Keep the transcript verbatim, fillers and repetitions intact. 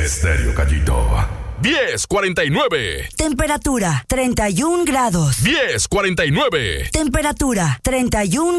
Estéreo Gallito. diez cuarenta y nueve. Temperatura treinta y un grados. diez cuarenta y nueve. Temperatura treinta y un